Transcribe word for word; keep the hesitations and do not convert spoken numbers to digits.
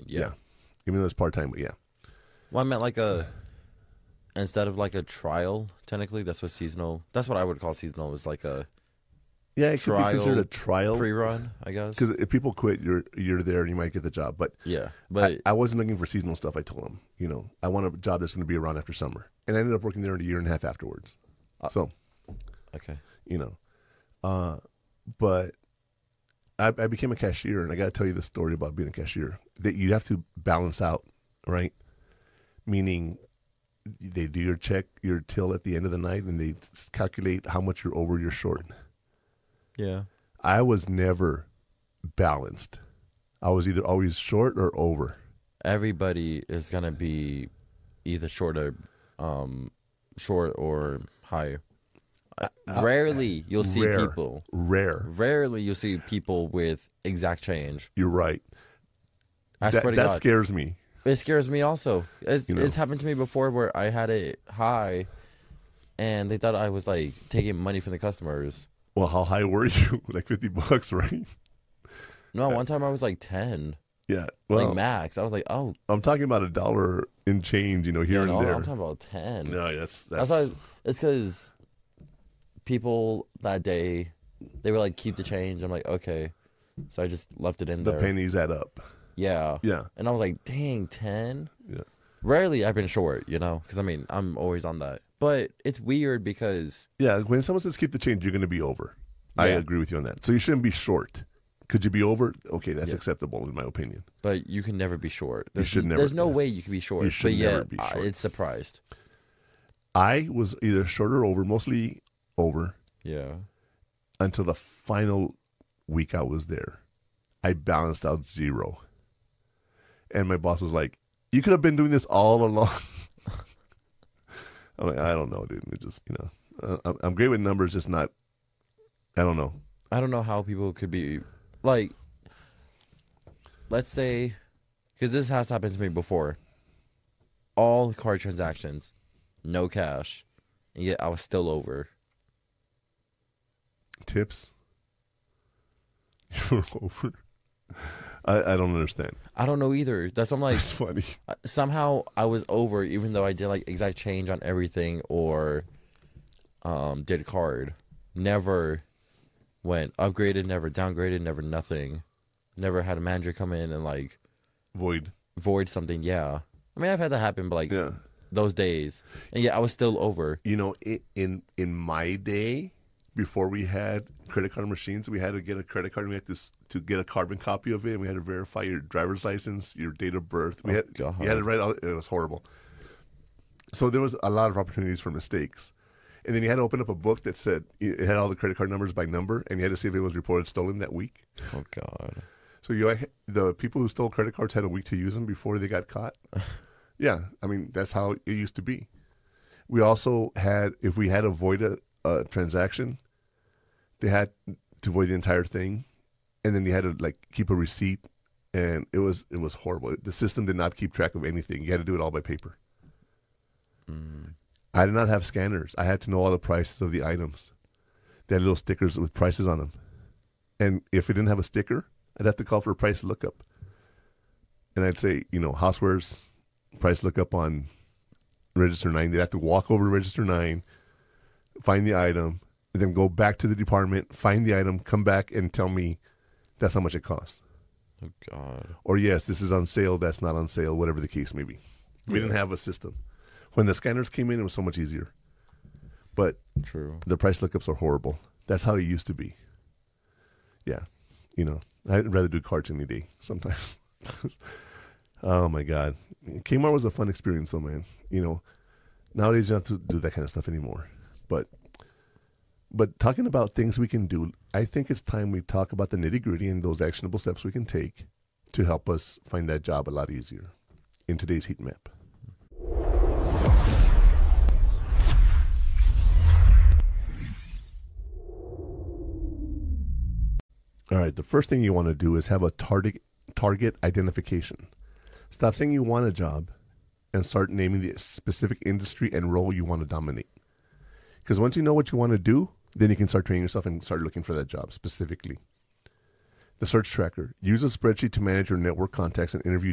mean. Yeah. yeah. Even though it's part-time, but yeah. Well, I meant like a, instead of like a trial, technically, that's what seasonal, that's what I would call seasonal, is like a Yeah, it trial, could be considered a trial. pre-run, I guess. Because if people quit, you're you're there and you might get the job. But Yeah, but I, I wasn't looking for seasonal stuff. I told them, you know, I want a job that's going to be around after summer. And I ended up working there in a year and a half afterwards. Uh, so, okay. you know, uh, but I, I became a cashier, and I got to tell you the story about being a cashier. That you have to balance out, right? Meaning, they do your check, your till at the end of the night, and they calculate how much you're over, you're short. Yeah. I was never balanced. I was either always short or over. Everybody is going to be either short or, um, short or high. Uh, rarely you'll see rare, people. Rare. Rarely you'll see people with exact change. You're right. I that swear to that God. scares me. It scares me also. It's, You know. it's happened to me before where I had it high, and they thought I was like taking money from the customers. Well, how high were you? Like fifty bucks, right? No, one time I was like ten, Yeah. Well, like max. I was like, oh, I'm talking about a dollar in change, you know, here yeah, and no, there. I'm talking about ten. No, that's That's that's. why it's because people that day they were like keep the change. I'm like, okay, so I just left it in the there. pennies add up. Yeah, Yeah. and I was like, dang, ten. Yeah. Rarely I've been short, you know, because I mean I'm always on that. But it's weird because Yeah. When someone says keep the change, you're going to be over. I Yeah. agree with you on that. So you shouldn't be short. Could you be over? Okay, that's Yeah. acceptable in my opinion. but you can never be short. There's, should never- There's no yeah. way you can be short. You should but never yet, be I- short. it's surprised. I was either short or over, mostly over, Yeah. until the final week I was there. I balanced out zero. And my boss was like, you could have been doing this all along. I'm like, I don't know, dude. It just, you know, uh, I'm, I'm great with numbers, just not, I don't know. I don't know how people could be like, let's say, because this has happened to me before. All card transactions, no cash, and yet I was still over. Tips? You're over. I, I don't understand. I don't know either. That's what I'm like. It's funny. uh, somehow I was over, even though I did like exact change on everything or um did card. Never went upgraded, never downgraded, never nothing. Never had a manager come in and like Void. void something. Yeah, I mean I've had that happen, but like Yeah. those days, and yeah, I was still over. You know, i in in my day, before we had credit card machines, we had to get a credit card and we had to s- to get a carbon copy of it, and we had to verify your driver's license, your date of birth. We Oh, had God. you had to write all, it was horrible. So there was a lot of opportunities for mistakes. And then you had to open up a book that said it had all the credit card numbers by number, and you had to see if it was reported stolen that week. Oh God. So you the people who stole credit cards had a week to use them before they got caught. Yeah, I mean that's how it used to be. We also had, if we had to void a, a transaction, they had to void the entire thing, and then you had to like keep a receipt, and it was it was horrible. The system did not keep track of anything. You had to do it all by paper. Mm. I did not have scanners. I had to know all the prices of the items. They had little stickers with prices on them, and if it didn't have a sticker, I'd have to call for a price lookup. And I'd say, you know, housewares price lookup on register nine. They'd have to walk over to register nine, find the item, and then go back to the department, find the item, come back and tell me that's how much it costs. Oh God. Or yes, this is on sale, that's not on sale, whatever the case may be. We Yeah. didn't have a system. When the scanners came in, it was so much easier. But True. the price lookups are horrible. That's how it used to be. Yeah. You know, I'd rather do cards any day sometimes. Oh, my God. Kmart was a fun experience, though, man. You know, nowadays you don't have to do that kind of stuff anymore. But but talking about things we can do, I think it's time we talk about the nitty-gritty and those actionable steps we can take to help us find that job a lot easier in today's heat map. All right, the first thing you want to do is have a target target identification. Stop saying you want a job and start naming the specific industry and role you want to dominate. Because once you know what you want to do, then you can start training yourself and start looking for that job specifically. The search tracker. Use a spreadsheet to manage your network contacts and interview